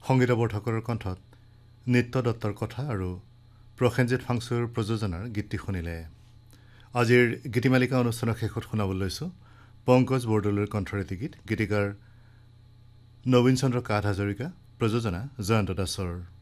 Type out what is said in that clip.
সংগীত বৰ্ধকৰ কণ্ঠত নিত্য দত্তৰ কথা আৰু প্ৰসেনজিৎ ফাংচুৰ প্ৰযোজনাৰ গীতটি শুনিলে। আজিৰ গীতিমালিকা অনুষ্ঠানৰ শেষত শুনাবলৈ লৈছোঁ পংকজ বৰদলৈৰ কণ্ঠৰ এটি গীত। গীতিকাৰ নবীন চন্দ্ৰ কাঠ হাজৰিকা, প্ৰযোজনা জয়ন্ত দাসৰ।